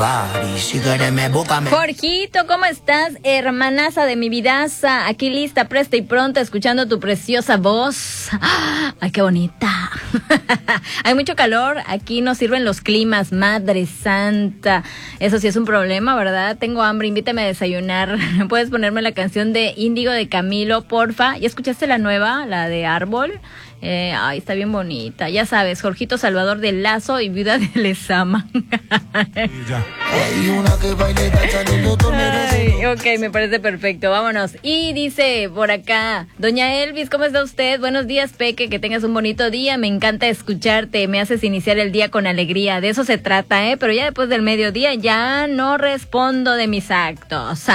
Jorgito, ¿cómo estás? Hermanaza de mi vidaza, aquí lista, presta y pronta, escuchando tu preciosa voz. ¡Ay, qué bonita! Hay mucho calor, aquí no sirven los climas, madre santa. Eso sí es un problema, ¿verdad? Tengo hambre, invítame a desayunar. ¿Puedes ponerme la canción de Índigo de Camilo, porfa? ¿Ya escuchaste la nueva, la de Árbol? Ay, está bien bonita. Ya sabes, Jorgito Salvador de Lazo y Viuda de Lezama. Ay, ok, me parece perfecto. Vámonos. Y dice por acá, doña Elvis, ¿cómo está usted? Buenos días, Peque, que tengas un bonito día. Me encanta escucharte, me haces iniciar el día con alegría. De eso se trata, pero ya después del mediodía ya no respondo de mis actos.